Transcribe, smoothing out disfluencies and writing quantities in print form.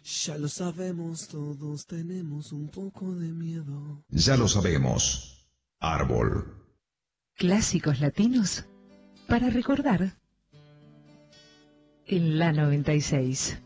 Ya lo sabemos, todos tenemos un poco de miedo. Ya lo sabemos. Árbol. Clásicos latinos para recordar en la 96.